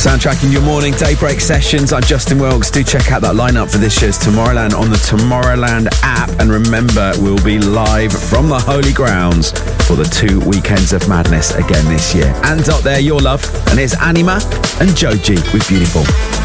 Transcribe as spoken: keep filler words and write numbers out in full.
Soundtracking your morning daybreak sessions. I'm Justin Wilkes. Do check out that lineup for this year's Tomorrowland on the Tomorrowland app. And remember, we'll be live from the Holy Grounds for the two weekends of madness again this year. And up there, your love. And here's Anima and Joji with Beautiful.